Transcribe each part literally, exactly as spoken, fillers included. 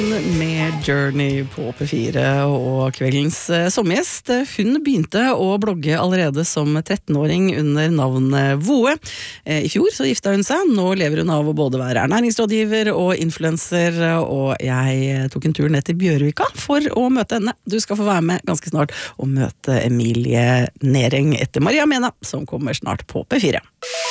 Med Journey på P fire og kveldens sommergjest. Hun begynte å blogge allerede som trettenåring under navnet Voe. I fjor så gifta hun seg. Nå lever hun av å både være ernæringsrådgiver og influencer, og jeg tok en tur ned til Bjørvika for å møte henne. Du skal få være med ganske snart og møte Emilie Nering etter Maria Mena, som kommer snart på P fire.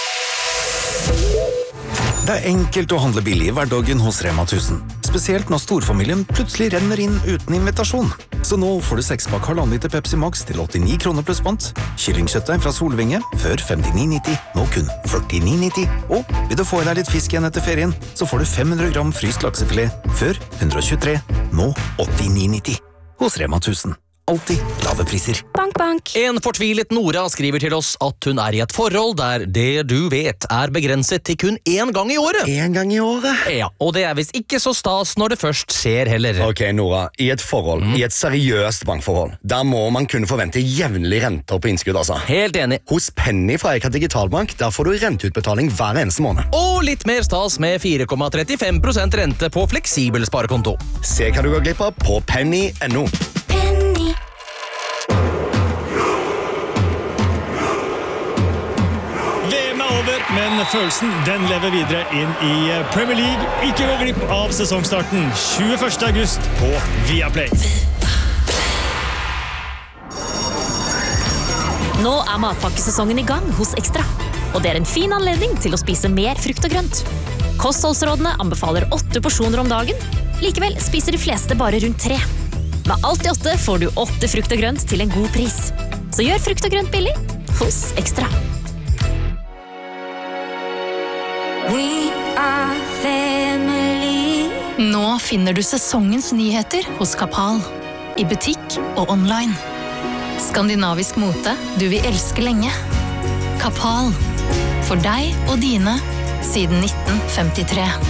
Det er enkelt å handle billig i hverdagen hos Rema tusen. Spesielt når storfamilien plutselig renner inn uten invitasjon. Så nå får du sekspakk halvannen liter Pepsi Max til åttini kroner pluss pant. Kyllingkjøttdeig fra Solvinge før femtini nitti, nå kun førtini nitti. Og vil du få i deg litt fisk igjen etter ferien, så får du fem hundre gram fryst laksefilet før hundre og tjuetre, nå åttini nitti. Hos Rema tusen. Alltid lave priser. Bank, bank. En fortvilet Nora skriver til oss at hun er i et forhold der det du vet er begrenset til kun én gang i året. En gang i året? Ja, og det er visst ikke så stas når det først skjer heller. Ok, Nora, i et forhold, mm. i et seriøst bankforhold, der må man kunne forvente jevnlig renter på innskudd, altså. Helt enig. Hos Penny fra Eika Digitalbank, der får du renteutbetaling hver eneste måned. Og litt mer stas med fire komma trettifem prosent rente på fleksibel sparekonto. Se hva du går glipp av på penny punktum no. Men følelsen, den lever videre inn i Premier League. Ikke gå glipp av sesongstarten tjueførste august på Viaplay. Nå er matpakkesesongen i gang hos Ekstra, og det er en fin anledning til å spise mer frukt og grønt. Kostholdsrådene anbefaler åtte porsjoner om dagen. Likevel spiser de fleste bare rundt tre. Med alt i åtte får du åtte frukt og grønt til en god pris. Så gjør frukt og grønt billig hos Ekstra. We are family. Nå finner du sesongens nyheter hos Kapal. I butikk og online. Skandinavisk mote du vil elske lenge. Kapal. For deg og dine siden nitten femtitre.